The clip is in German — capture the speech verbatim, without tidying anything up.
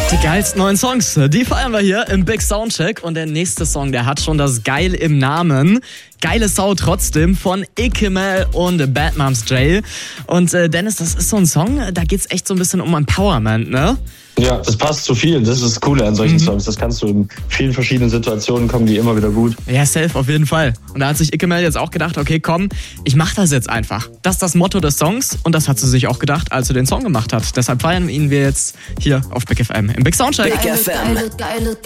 Die geilsten neuen Songs, die feiern wir hier im Big Soundcheck. Und der nächste Song, der hat schon das Geil im Namen. Geile Sau trotzdem von Ikemel und Bad Moms Jail. Und äh, Dennis, das ist so ein Song, da geht's echt so ein bisschen um Empowerment, ne? Ja, das passt zu vielen. Das ist das Coole an solchen mhm. Songs. Das kannst du in vielen verschiedenen Situationen, kommen die immer wieder gut. Ja, safe, auf jeden Fall. Und da hat sich Ikemel jetzt auch gedacht, okay, komm, ich mach das jetzt einfach. Das ist das Motto des Songs und das hat sie sich auch gedacht, als sie den Song gemacht hat. Deshalb feiern wir ihn wir jetzt hier auf Big F M im Big Soundcheck. Big F M. Geile, geile,